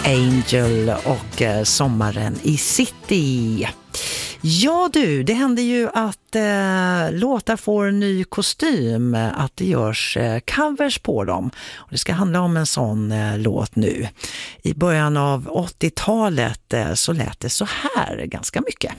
Angel och Sommaren i City. Ja du, det händer ju att låtar får en ny kostym, att det görs covers på dem. Och det ska handla om en sån låt nu. I början av 80-talet så lät det så här ganska mycket.